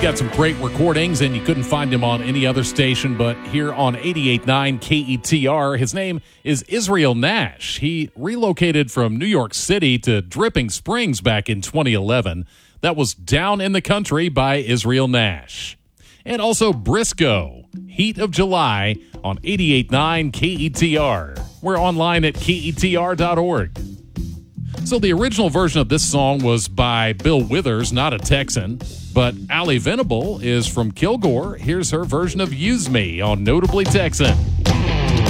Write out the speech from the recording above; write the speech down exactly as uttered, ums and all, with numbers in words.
got some great recordings, and you couldn't find him on any other station but here on eighty-eight point nine K E T R. His name is Israel Nash. He relocated from New York City to Dripping Springs back in twenty eleven. That was Down in the Country by Israel Nash. And also Briscoe, Heat of July on eighty-eight point nine K E T R. We're online at K E T R dot org. So the original version of this song was by Bill Withers, not a Texan, but Allie Venable is from Kilgore. Here's her version of Use Me on Notably Texan.